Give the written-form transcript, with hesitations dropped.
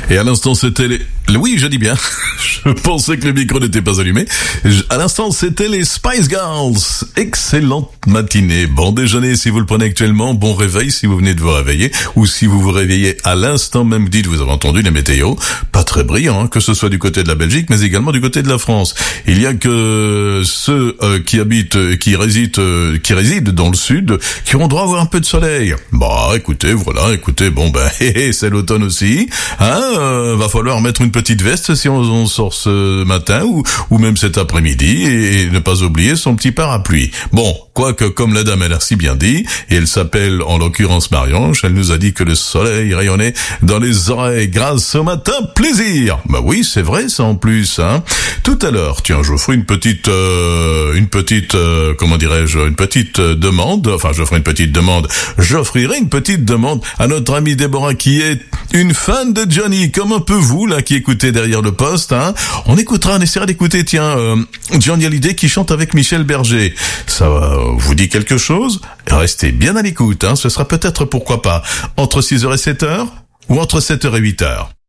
Et à l'instant, c'était les... Oui, je dis bien. Je pensais que le micro n'était pas allumé. À l'instant, c'était les Spice Girls. Excellente matinée. Bon déjeuner si vous le prenez actuellement. Bon réveil si vous venez de vous réveiller. Ou si vous vous réveillez à l'instant même, dites, vous avez entendu les météos. Pas très brillant, hein, que ce soit du côté de la Belgique, mais également du côté de la France. Il y a que ceux qui résident dans le sud, qui auront droit à avoir un peu de soleil. Bah, écoutez, bon ben, c'est l'automne aussi. Hein, va falloir mettre une petite veste si on sort ce matin ou même cet après-midi et ne pas oublier son petit parapluie. Bon, quoique comme la dame elle a si bien dit, et elle s'appelle en l'occurrence Marie-Ange, elle nous a dit que le soleil rayonnait dans les oreilles grâce au matin plaisir. Bah oui, c'est vrai ça en plus, hein. Tout à l'heure, tiens, je vous ferai une petite demande. Enfin, j'offrirai une petite demande à notre amie Déborah qui est une fan de Johnny, comme un peu vous, là, qui écoutez derrière le poste, hein. On essaiera d'écouter, Johnny Hallyday qui chante avec Michel Berger. Ça vous dit quelque chose? Restez bien à l'écoute, hein. Ce sera peut-être, pourquoi pas, entre 6h et 7h, ou entre 7h et 8h.